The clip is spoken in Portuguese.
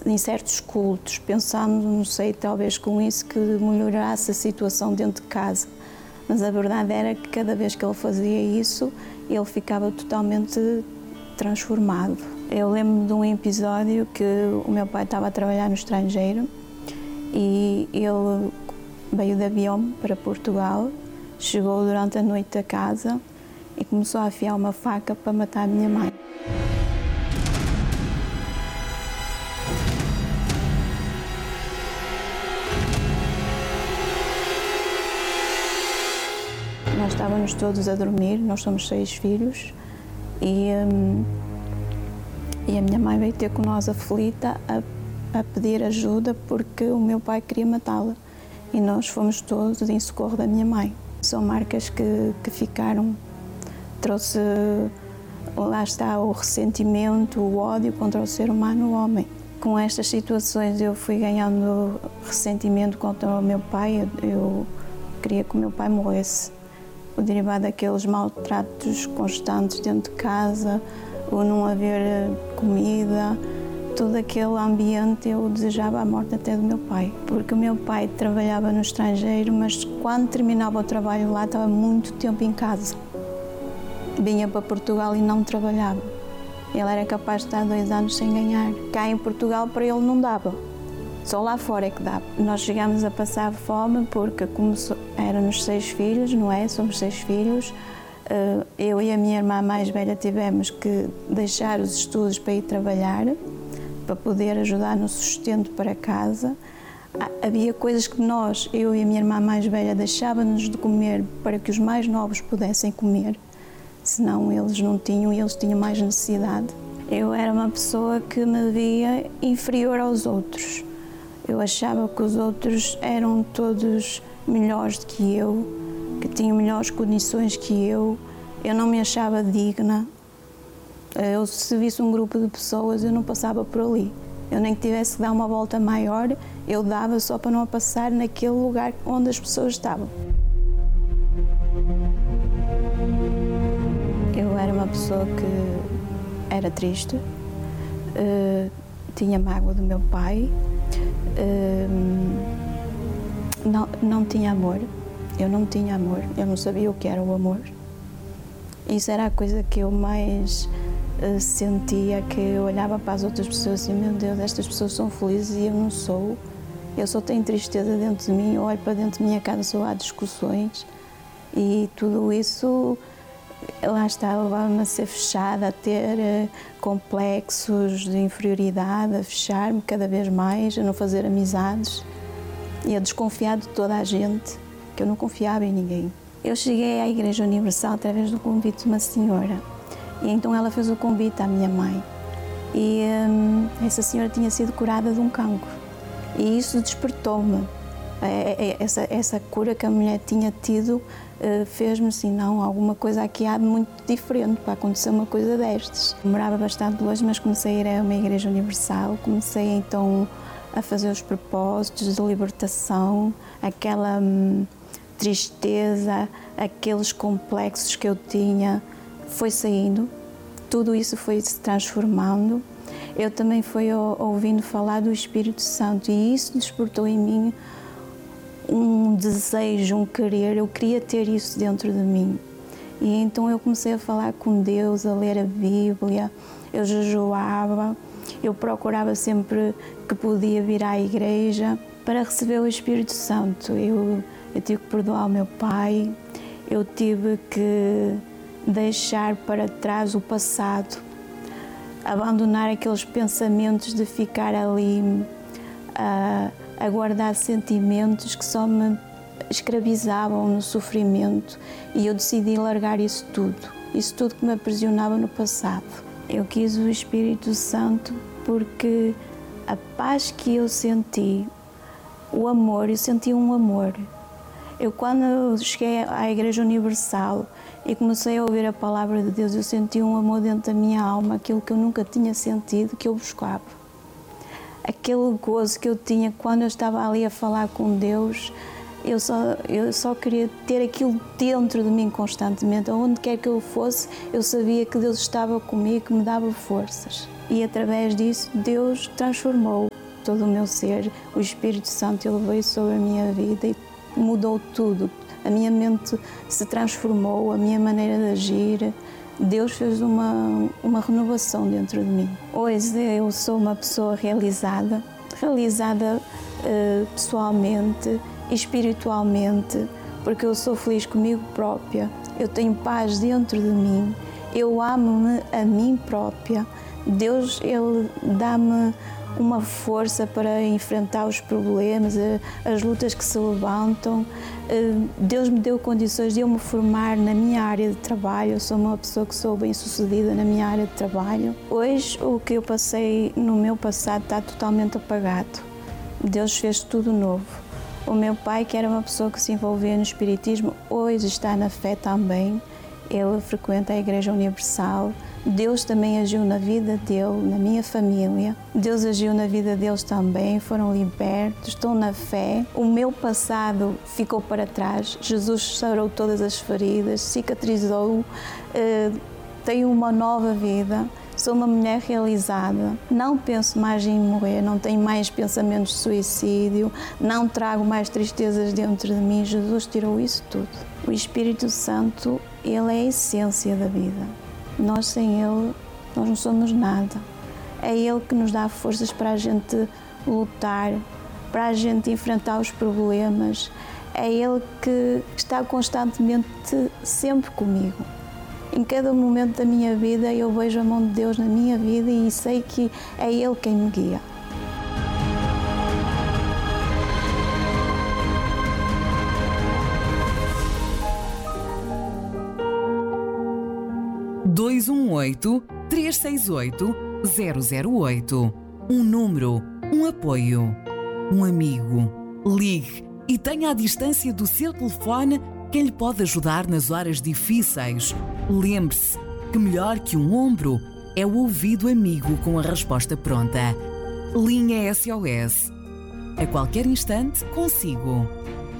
em certos cultos, pensando, não sei, talvez com isso que melhorasse a situação dentro de casa. Mas a verdade era que cada vez que ele fazia isso, ele ficava totalmente transformado. Eu lembro de um episódio que o meu pai estava a trabalhar no estrangeiro e ele veio de avião para Portugal, chegou durante a noite a casa e começou a afiar uma faca para matar a minha mãe. Nós estávamos todos a dormir, nós somos 6 filhos e a minha mãe veio ter com nós aflita a pedir ajuda porque o meu pai queria matá-la e nós fomos todos em socorro da minha mãe. São marcas que ficaram, trouxe, lá está o ressentimento, o ódio contra o ser humano, o homem. Com estas situações eu fui ganhando ressentimento contra o meu pai, eu queria que o meu pai morresse. O derivado daqueles maltratos constantes dentro de casa, o não haver comida, todo aquele ambiente, eu desejava a morte até do meu pai. Porque o meu pai trabalhava no estrangeiro, mas quando terminava o trabalho lá, estava muito tempo em casa. Vinha para Portugal e não trabalhava. Ele era capaz de estar 2 anos sem ganhar. Cá em Portugal para ele não dava. Só lá fora é que dá. Nós chegámos a passar fome porque éramos 6 filhos, não é? Somos 6 filhos. Eu e a minha irmã mais velha tivemos que deixar os estudos para ir trabalhar, para poder ajudar no sustento para casa. Havia coisas que eu e a minha irmã mais velha, deixávamos de comer para que os mais novos pudessem comer, senão eles não tinham e eles tinham mais necessidade. Eu era uma pessoa que me via inferior aos outros. Eu achava que os outros eram todos melhores do que eu, que tinham melhores condições que eu não me achava digna. Eu, se visse um grupo de pessoas, eu não passava por ali. Eu nem que tivesse que dar uma volta maior, eu dava só para não passar naquele lugar onde as pessoas estavam. Eu era uma pessoa que era triste, tinha mágoa do meu pai, não tinha amor. Eu não tinha amor, eu não sabia o que era o amor. Isso era a coisa que eu mais sentia, que eu olhava para as outras pessoas e, meu Deus, estas pessoas são felizes e eu não sou. Eu só tenho tristeza dentro de mim, eu olho para dentro da minha casa, só há discussões e tudo isso, lá está, levava-me a ser fechada, a ter complexos de inferioridade, a fechar-me cada vez mais, a não fazer amizades e a desconfiar de toda a gente, que eu não confiava em ninguém. Eu cheguei à Igreja Universal através do convite de uma senhora e então ela fez o convite à minha mãe e essa senhora tinha sido curada de um cancro e isso despertou-me. Essa cura que a mulher tinha tido fez-me assim, não, alguma coisa aqui há de muito diferente para acontecer uma coisa destas. Morava bastante longe, mas comecei a ir a uma Igreja Universal, comecei então a fazer os propósitos de libertação, aquela tristeza, aqueles complexos que eu tinha, foi saindo, tudo isso foi se transformando. Eu também fui ouvindo falar do Espírito Santo e isso despertou em mim um desejo, um querer, eu queria ter isso dentro de mim. E então eu comecei a falar com Deus, a ler a Bíblia, eu jejuava, eu procurava sempre que podia vir à igreja para receber o Espírito Santo. Eu tive que perdoar o meu pai, eu tive que deixar para trás o passado, abandonar aqueles pensamentos de ficar ali a guardar sentimentos que só me escravizavam no sofrimento e eu decidi largar isso tudo que me aprisionava no passado. Eu quis o Espírito Santo porque a paz que eu senti, o amor, eu senti um amor. Eu quando cheguei à Igreja Universal e comecei a ouvir a Palavra de Deus, eu senti um amor dentro da minha alma, aquilo que eu nunca tinha sentido, que eu buscava. Aquele gozo que eu tinha quando eu estava ali a falar com Deus, eu só queria ter aquilo dentro de mim constantemente. Aonde quer que eu fosse, eu sabia que Deus estava comigo, que me dava forças. E através disso, Deus transformou todo o meu ser. O Espírito Santo, Ele veio sobre a minha vida e mudou tudo. A minha mente se transformou, a minha maneira de agir. Deus fez uma renovação dentro de mim. Hoje eu sou uma pessoa realizada pessoalmente, espiritualmente, porque eu sou feliz comigo própria. Eu tenho paz dentro de mim. Eu amo-me a mim própria. Deus, Ele dá-me uma força para enfrentar os problemas, as lutas que se levantam. Deus me deu condições de eu me formar na minha área de trabalho. Eu sou uma pessoa que sou bem-sucedida na minha área de trabalho. Hoje, o que eu passei no meu passado está totalmente apagado. Deus fez tudo novo. O meu pai, que era uma pessoa que se envolvia no espiritismo, hoje está na fé também. Ele frequenta a Igreja Universal. Deus também agiu na vida dele, na minha família. Deus agiu na vida deles também, foram libertos, estão na fé. O meu passado ficou para trás. Jesus sarou todas as feridas, cicatrizou, tenho uma nova vida. Sou uma mulher realizada, não penso mais em morrer, não tenho mais pensamentos de suicídio, não trago mais tristezas dentro de mim. Jesus tirou isso tudo. O Espírito Santo, Ele é a essência da vida. Nós sem Ele, nós não somos nada. É Ele que nos dá forças para a gente lutar, para a gente enfrentar os problemas. É Ele que está constantemente sempre comigo. Em cada momento da minha vida eu vejo a mão de Deus na minha vida e sei que é Ele quem me guia. (218-368-008) Um número, um apoio, um amigo. Ligue e tenha à distância do seu telefone quem lhe pode ajudar nas horas difíceis. Lembre-se que melhor que um ombro é o ouvido amigo com a resposta pronta. Linha SOS. A qualquer instante, consigo.